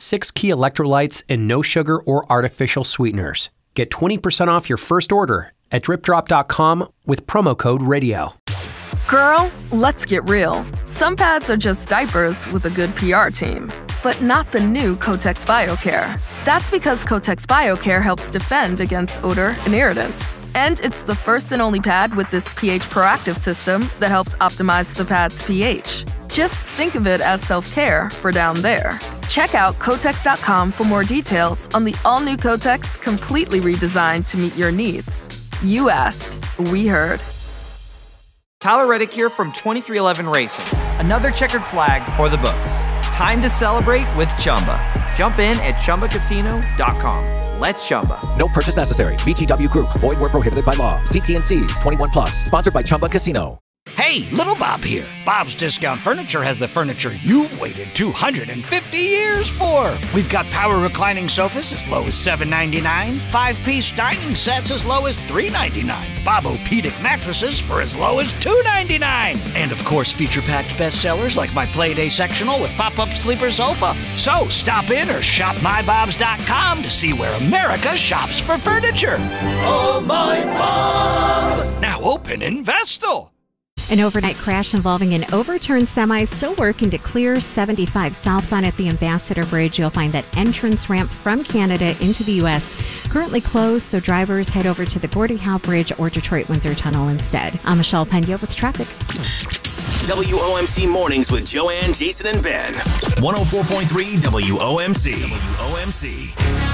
6 key electrolytes and no sugar or artificial sweeteners. Get 20% off your first order at dripdrop.com with promo code RADIO. Girl, let's get real. Some pads are just diapers with a good PR team, but not the new Kotex BioCare. That's because Kotex BioCare helps defend against odor and irritants. And it's the first and only pad with this pH proactive system that helps optimize the pad's pH. Just think of it as self-care for down there. Check out Kotex.com for more details on the all-new Kotex, completely redesigned to meet your needs. You asked, we heard. Tyler Reddick here from 2311 Racing. Another checkered flag for the books. Time to celebrate with Chumba. Jump in at ChumbaCasino.com. Let's Chumba. No purchase necessary. VGW Group. Void where prohibited by law. See T&Cs. 21 plus. Sponsored by Chumba Casino. Hey, Little Bob here. Bob's Discount Furniture has the furniture you've waited 250 years for. We've got power reclining sofas as low as $7.99, 5-piece dining sets as low as $3.99, Bob-O-Pedic mattresses for as low as $2.99, and of course feature-packed bestsellers like my Playday sectional with pop-up sleeper sofa. So stop in or shop mybobs.com to see where America shops for furniture. Oh, my Bob! Now open in Vestal. An overnight crash involving an overturned semi still working to clear 75 southbound at the Ambassador Bridge. You'll find that entrance ramp from Canada into the U.S. currently closed, so drivers head over to the Gordie Howe Bridge or Detroit-Windsor Tunnel instead. I'm Michelle Pena with traffic. WOMC Mornings with Joanne, Jason, and Ben. 104.3 WOMC. WOMC.